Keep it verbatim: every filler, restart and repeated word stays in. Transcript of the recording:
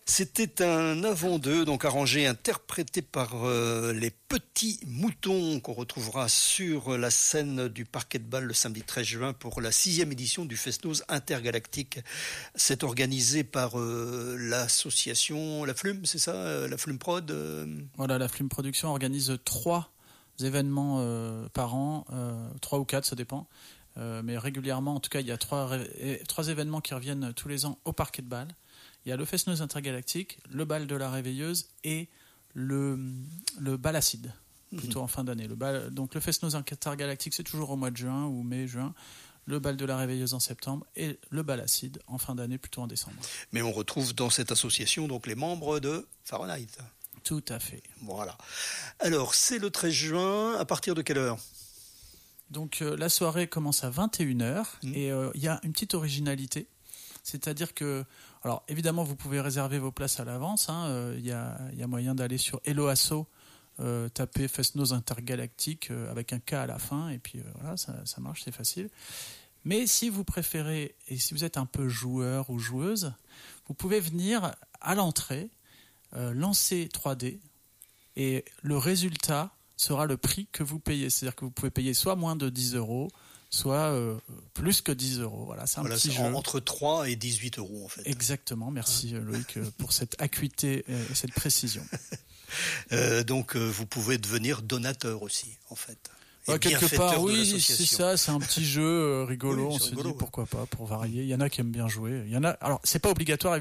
C'était un avant deux, donc arrangé, interprété par euh, les Petits Moutons, qu'on retrouvera sur la scène du Parquet de Bâle le samedi treize juin pour la sixième édition du Fest-Noz Intergalactique. C'est organisé par euh, l'association La Flume, c'est ça, euh, La Flume Prod euh... Voilà, La Flume Production organise trois événements euh, par an, euh, trois ou quatre, ça dépend. Euh, mais régulièrement, en tout cas, il y a trois, ré- trois événements qui reviennent tous les ans au Parquet de Bâle. Il y a le Fest-Noz Intergalactique, le bal de la Réveilleuse et le, le bal acide, plutôt mmh. en fin d'année. Le bal, donc le Fest-Noz Intergalactique, c'est toujours au mois de juin ou mai, juin. Le bal de la Réveilleuse en septembre et le bal acide en fin d'année, plutôt en décembre. Mais on retrouve dans cette association donc les membres de Fahrenheit. Tout à fait. Voilà. Alors, c'est le treize juin, à partir de quelle heure ? Donc euh, la soirée commence à vingt et une heures mmh. et il euh, y a une petite originalité, c'est-à-dire que, alors évidemment vous pouvez réserver vos places à l'avance, il hein, euh, y, a, y a moyen d'aller sur Hello Asso, euh, taper Fest-Noz Intergalactique euh, avec un K à la fin et puis euh, voilà, ça, ça marche, c'est facile. Mais si vous préférez et si vous êtes un peu joueur ou joueuse, vous pouvez venir à l'entrée, euh, lancer trois dés et le résultat sera le prix que vous payez. C'est-à-dire que vous pouvez payer soit moins de dix euros, soit euh, plus que dix euros. Voilà, c'est un voilà, petit c'est jeu. Entre trois et dix-huit euros, en fait. Exactement. Merci hein. Loïc pour cette acuité et cette précision. euh, donc, euh, vous pouvez devenir donateur aussi, en fait. Ouais, quelque part, oui, c'est ça, c'est un petit jeu euh, rigolo. Oui, on se rigolo, dit ouais. pourquoi pas, pour varier. Il y en a qui aiment bien jouer. Il y en a. Alors, c'est pas obligatoire.